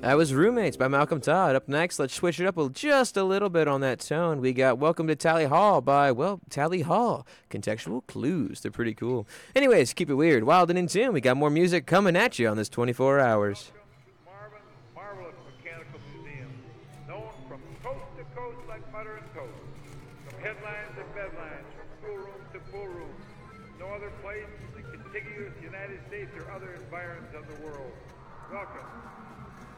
That was Roommates by Malcolm Todd. Up next, let's switch it up just a little bit on that tone. We got Welcome to Tally Hall by, well, Tally Hall. Contextual clues. They're pretty cool. Anyways, keep it weird, wild, and in tune. We got more music coming at you on this 24 hours. Marvin's marvelous mechanical museum, known from coast to coast like butter and toast, from headlines to bedlines, from schoolroom to pool room. No other place in the contiguous United States or other environs of the world. Welcome